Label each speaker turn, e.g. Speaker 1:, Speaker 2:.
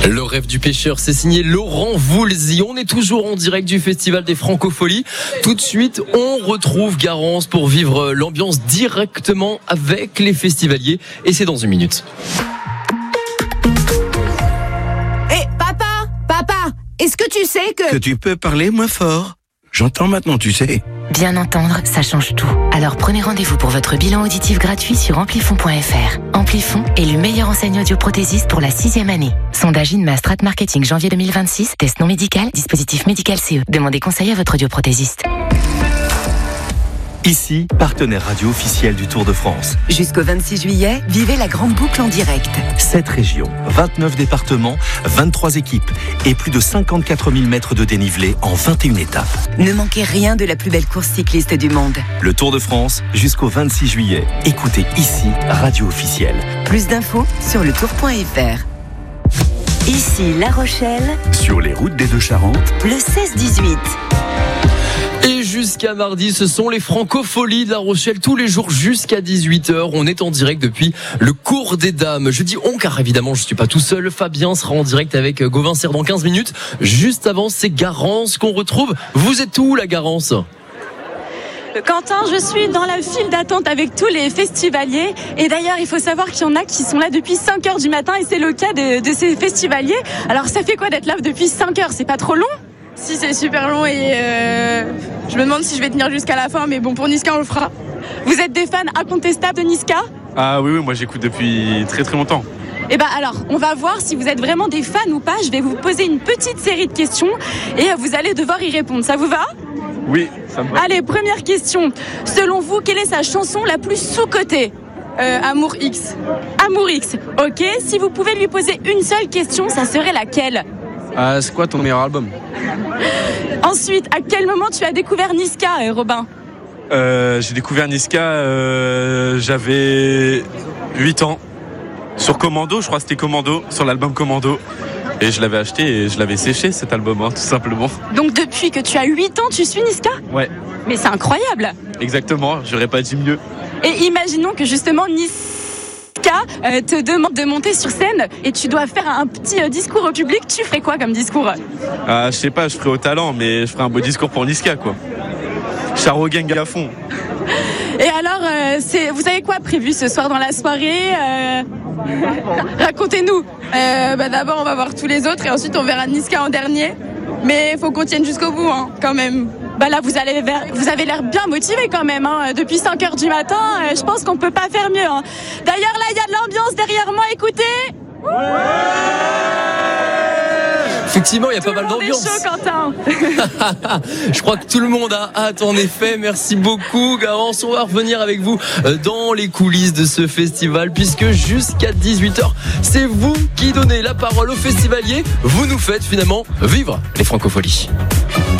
Speaker 1: Le rêve du pêcheur, c'est signé Laurent Voulzy. On est toujours en direct du Festival des Francopholies. Tout de suite, on retrouve Garance pour vivre l'ambiance directement avec les festivaliers. Et c'est dans une minute.
Speaker 2: Papa, est-ce que tu sais
Speaker 3: que tu peux parler moins fort? J'entends maintenant, tu sais.
Speaker 4: Bien entendre, ça change tout. Alors prenez rendez-vous pour votre bilan auditif gratuit sur amplifon.fr. Amplifon, élu meilleure enseigne audioprothésiste pour la 6e année. Sondage INMA Strat Marketing janvier 2026. Test non médical, dispositif médical CE. Demandez conseil à votre audioprothésiste.
Speaker 5: Ici, partenaire radio officiel du Tour de France.
Speaker 6: Jusqu'au 26 juillet, vivez la grande boucle en direct.
Speaker 5: 7 régions, 29 départements, 23 équipes et plus de 54 000 mètres de dénivelé en 21 étapes.
Speaker 6: Ne manquez rien de la plus belle course cycliste du monde.
Speaker 5: Le Tour de France, jusqu'au 26 juillet. Écoutez ici, radio officielle.
Speaker 6: Plus d'infos sur letour.fr. Ici, La Rochelle.
Speaker 5: Sur les routes des Deux-Charentes.
Speaker 6: Le 16-18.
Speaker 1: Et jusqu'à mardi, ce sont les Francopholies de La Rochelle, tous les jours jusqu'à 18h. On est en direct depuis le Cours des Dames. Je dis on car évidemment je suis pas tout seul. Fabien sera en direct avec Gauvin Serre dans 15 minutes. Juste avant, c'est Garance qu'on retrouve. Vous êtes où, la Garance ?
Speaker 7: Quentin, je suis dans la file d'attente avec tous les festivaliers. Et d'ailleurs, il faut savoir qu'il y en a qui sont là depuis 5h du matin et c'est le cas de ces festivaliers. Alors ça fait quoi d'être là depuis 5h ? C'est pas trop long ?
Speaker 8: Si, c'est super long et je me demande si je vais tenir jusqu'à la fin, mais bon, pour Niska, on le fera.
Speaker 7: Vous êtes des fans incontestables de Niska ?
Speaker 9: Ah oui, moi j'écoute depuis très très longtemps.
Speaker 7: Eh ben alors, on va voir si vous êtes vraiment des fans ou pas. Je vais vous poser une petite série de questions et vous allez devoir y répondre. Ça vous va ?
Speaker 9: Oui, ça me va.
Speaker 7: Allez, première question. Selon vous, quelle est sa chanson la plus sous-cotée ?
Speaker 8: Amour X.
Speaker 7: Amour X, ok. Si vous pouvez lui poser une seule question, ça serait laquelle ?
Speaker 9: C'est quoi ton meilleur album ?
Speaker 7: Ensuite, à quel moment tu as découvert Niska, Robin ?
Speaker 9: J'ai découvert Niska, j'avais 8 ans. Sur Commando, je crois que c'était Commando, sur l'album Commando. Et je l'avais acheté et je l'avais séché cet album, tout simplement.
Speaker 7: Donc depuis que tu as 8 ans, tu suis Niska ?
Speaker 9: Ouais.
Speaker 7: Mais c'est incroyable !
Speaker 9: Exactement, j'aurais pas dit mieux.
Speaker 7: Et imaginons que justement Niska te demande de monter sur scène et tu dois faire un petit discours au public. Tu ferais quoi comme discours ?
Speaker 9: Je sais pas, je ferais au talent, mais je ferais un beau discours pour Niska, quoi. Charo gang à fond.
Speaker 7: Et alors, vous savez quoi prévu ce soir dans la soirée ? Racontez-nous.
Speaker 8: D'abord, on va voir tous les autres et ensuite on verra Niska en dernier. Mais il faut qu'on tienne jusqu'au bout, quand même.
Speaker 7: Là, vous avez l'air bien motivé quand même. Depuis 5h du matin, je pense qu'on peut pas faire mieux. D'ailleurs, là, il y a de l'ambiance derrière moi. Écoutez.
Speaker 1: Effectivement, il y a pas mal d'ambiance.
Speaker 7: Tout le monde est chaud, Quentin.
Speaker 1: Je crois que tout le monde a hâte, en effet. Merci beaucoup, Garance. On va revenir avec vous dans les coulisses de ce festival, puisque jusqu'à 18h, c'est vous qui donnez la parole aux festivaliers. Vous nous faites finalement vivre les Francopholies.